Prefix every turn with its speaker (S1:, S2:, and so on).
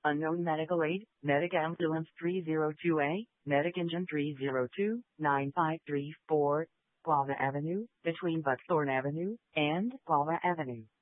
S1: Unknown medical aid, Medic Ambulance 302A, Medic Engine 302-9534, Guava Avenue, between Buckthorn Avenue and Guava Avenue.